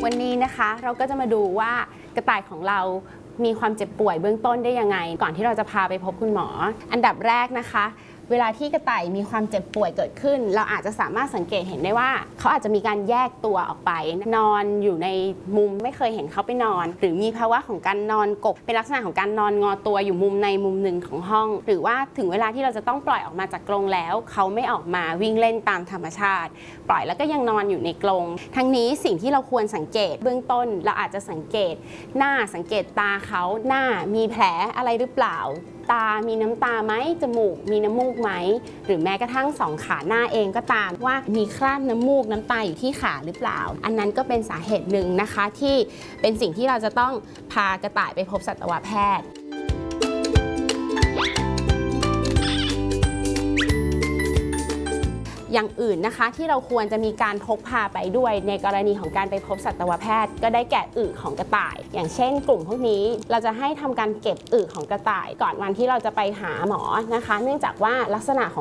วันนี้นะคะเราก็จะมาดูว่ากระต่ายของเรามีความเจ็บป่วยเบื้องต้นได้ยังไงก่อนที่เราจะพาไปพบคุณหมออันดับแรกนะคะเวลาที่กระต่ายมีความเจ็บป่วยเกิดขึ้นเราอาจจะสามารถสังเกตเห็นได้ว่าเขาอาจจะมีการแยกตัวออกไปนอนอยู่ในมุมไม่เคยเห็นเขาไปนอนหรือมีภาวะของการนอนกบเป็นลักษณะของการนอนงอตัวอยู่มุมในมุมหนึ่งของห้องหรือว่าถึงเวลาที่เราจะต้องปล่อยออกมาจากกรงแล้วเขาไม่ออกมาวิ่งเล่นตามธรรมชาติปล่อยแล้วก็ยังนอนอยู่ในกรงทั้งนี้สิ่งที่เราควรสังเกตเบื้องต้นเราอาจจะสังเกตหน้าสังเกตตาเขาหน้ามีแผลอะไรหรือเปล่าตามีน้ำตาไหมจมูกมีน้ำมูกไหมหรือแม้กระทั่งสองขาหน้าเองก็ตามว่ามีคราบน้ำมูกน้ำตาอยู่ที่ขาหรือเปล่าอันนั้นก็เป็นสาเหตุหนึ่งนะคะที่เป็นสิ่งที่เราจะต้องพากระต่ายไปพบสัตวแพทย์อย่างอื่นนะคะที่เราควรจะมีการพกพาไปด้วยในกรณีของการไปพบสัตวแพทย์ก็ได้แก่อึของกระต่ายอย่างเช่นกลุ่มพวกนี้เราจะให้ทำการเก็บอึของกระต่ายก่อนวันที่เราจะไปหาหมอนะคะเนื่องจากว่าลักษณะของ